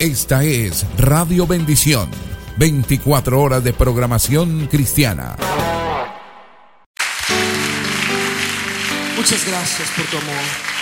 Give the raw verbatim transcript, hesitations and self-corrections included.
Esta es Radio Bendición, veinticuatro horas de programación cristiana. Muchas gracias por tu amor.